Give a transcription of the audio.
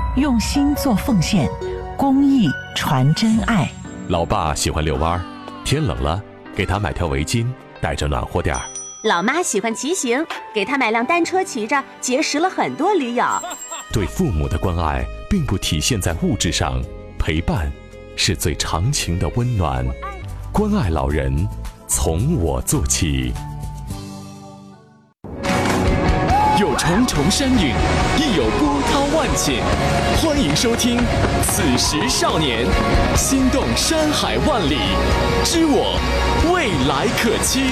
用心做奉献，公益传真爱。 老爸喜欢遛弯，天冷了给他买条围巾，带着暖和点儿。 老妈喜欢骑行，给他买辆单车骑着，结识了很多驴友。 对父母的关爱并不体现在物质上，陪伴是最长情的温暖。关爱老人，从我做起。 有重重山岭，亦有波涛万险。欢迎收听《此时少年》，心动山海万里，知我未来可期。